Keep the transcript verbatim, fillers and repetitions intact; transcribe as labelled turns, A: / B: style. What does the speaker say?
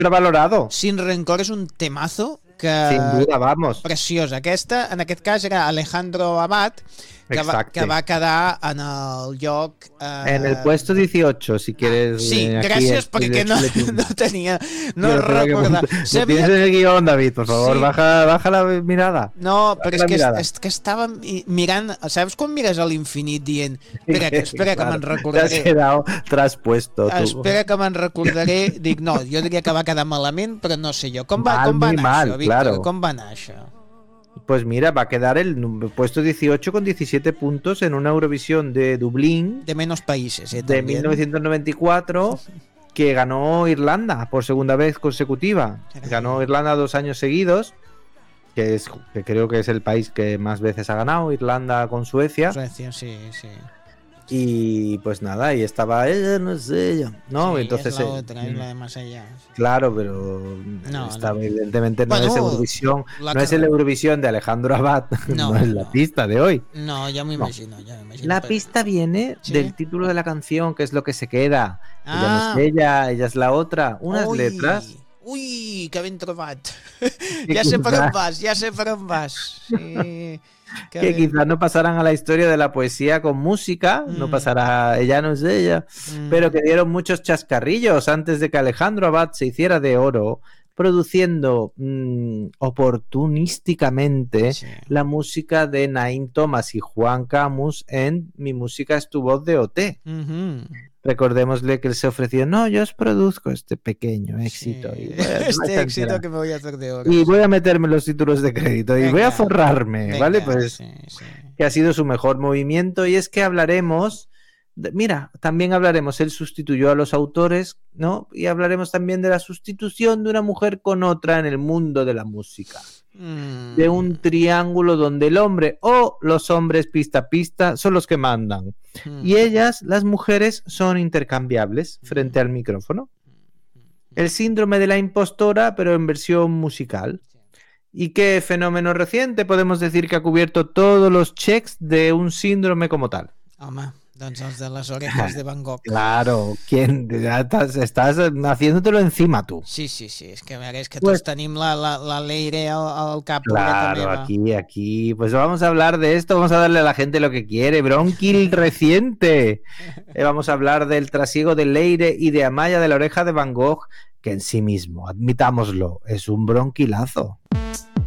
A: Sobrevalorado.
B: Sin rencor és un temazo que...
A: Sin duda, vamos.
B: Preciós. Aquesta, en aquest cas, era Alejandro Abad, que va, que va quedar en el lloc... Eh...
A: En el puesto dieciocho, si quieres.
B: Ah, sí,
A: eh,
B: gràcies,
A: aquí,
B: perquè no, no tenia... No recordava.
A: Sabia... Tienes en el guión, David, por favor, sí. baja, baja la mirada.
B: No,
A: baja
B: però és que, és que estava mirant... Saps quan mires a l'infinit dient espera, espera que claro, me'n recordaré.
A: T'has quedat traspuesto, tu.
B: Espera que me'n recordaré. Dic, no, jo diria que va quedar malament, però no sé jo. Com va,
A: mal,
B: com va anar
A: mal,
B: això, Víctor?
A: Claro.
B: Com va anar això?
A: Pues mira, va a quedar el puesto dieciocho con diecisiete puntos en una Eurovisión de Dublín.
B: De menos países, ¿eh?
A: De
B: También.
A: mil novecientos noventa y cuatro, que ganó Irlanda por segunda vez consecutiva. Ganó Irlanda dos años seguidos, que, es, que creo que es el país que más veces ha ganado, Irlanda con Suecia.
B: Suecia, sí, sí.
A: Y pues nada, y estaba ella, no sé yo, ¿no?
B: Sí,
A: entonces
B: es la otra, es la de más allá. Sí.
A: Claro, pero
B: no,
A: esta,
B: no.
A: evidentemente no
B: bueno,
A: es Eurovisión, no
B: car...
A: es el Eurovisión de Alejandro Abad, no, no es la no. pista de hoy.
B: No, ya me imagino, no. ya me imagino.
A: La
B: pero...
A: pista viene ¿Sí? del título de la canción, que es lo que se queda.
B: Ah.
A: Ella no es ella, ella es la otra. Unas
B: Ui.
A: letras.
B: Ui, que ben trobat. Ja sé per on vas, ja sé per on vas. Sí.
A: Que, que quizás no pasarán a la historia de la poesía con música, mm. no pasará ella no es ella, mm. pero que dieron muchos chascarrillos antes de que Alejandro Abad se hiciera de oro, produciendo mmm, oportunísticamente sí. la música de Naim Thomas y Juan Camus en Mi música es tu voz de O T.
B: Mm-hmm.
A: Recordémosle que él se ofreció, no, yo os produzco este pequeño éxito.
B: Sí.
A: Y voy a,
B: este éxito que me voy a hacer de oro.
A: Y voy a meterme los títulos de crédito
B: venga,
A: y voy a forrarme,
B: venga,
A: ¿vale? Pues
B: sí, sí.
A: que ha sido su mejor movimiento y es que hablaremos, de, mira, también hablaremos, él sustituyó a los autores, ¿no? Y hablaremos también de la sustitución de una mujer con otra en el mundo de la música.
B: Mm.
A: De un triángulo donde el hombre o los hombres pista a pista son los que mandan mm. y ellas, las mujeres, son intercambiables mm. frente al micrófono. El síndrome de la impostora, pero en versión musical. ¿Y qué fenómeno reciente podemos decir que ha cubierto todos los checks de un síndrome como tal?
B: Home, doncs els de les orejas de Van Gogh.
A: Claro, ¿quién? Ya estás, estás haciéndotelo encima tú.
B: Sí, sí, sí, és que, és que pues, tots tenim la, la, la Leire al, al cap.
A: Claro, aquí, aquí, pues vamos a hablar de esto, vamos a darle a la gente lo que quiere, bronquil reciente. Eh, vamos a hablar del trasiego de Leire y de Amaya de la oreja de Van Gogh, que en sí mismo, admitámoslo, es un bronquilazo.